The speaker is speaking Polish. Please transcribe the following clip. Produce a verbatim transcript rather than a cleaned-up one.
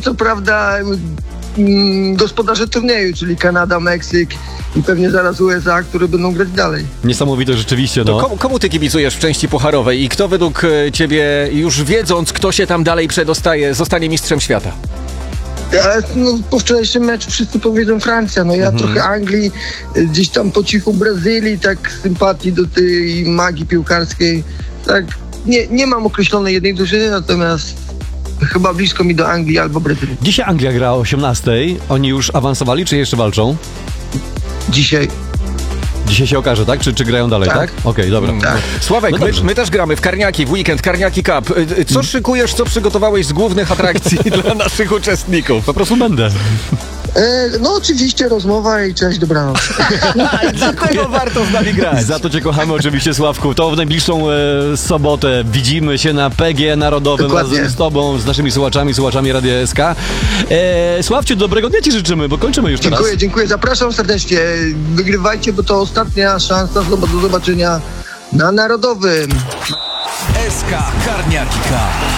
co prawda mm, gospodarze turnieju, czyli Kanada, Meksyk i pewnie zaraz U S A, które będą grać dalej. Niesamowite rzeczywiście, no. To komu, komu ty kibicujesz w części pucharowej i kto według e, ciebie, już wiedząc, kto się tam dalej przedostaje, zostanie mistrzem świata? Ja, no, po wczorajszym meczu wszyscy powiedzą Francja, no ja Mhm. trochę Anglii, y, gdzieś tam po cichu Brazylii, tak sympatii do tej magii piłkarskiej. Tak, nie, nie mam określonej jednej drużyny, natomiast chyba blisko mi do Anglii albo Brazylii. Dzisiaj Anglia gra o osiemnastej. Oni już awansowali, czy jeszcze walczą? Dzisiaj. Dzisiaj się okaże, tak? Czy, czy grają dalej, tak? Tak. Okej, dobra. Tak. Sławek, No my, dobrze. my też gramy w Karniaki, w weekend, Karniaki Cup. E, e, Co szykujesz, co przygotowałeś z głównych atrakcji dla naszych uczestników? Po prostu będę. E, no oczywiście rozmowa i cześć, dobranoc. Dlatego warto z nami I grać. za to cię kochamy oczywiście, Sławku. To w najbliższą e, sobotę widzimy się na P G Narodowym Dokładnie. razem z tobą, z naszymi słuchaczami, słuchaczami Radia S K. E, Sławciu, dobrego dnia ci życzymy, bo kończymy już teraz. Dziękuję, dziękuję. Zapraszam serdecznie. Wygrywajcie, bo to ostatnia szansa do zobaczenia na Narodowym. S K Karniaki Cup.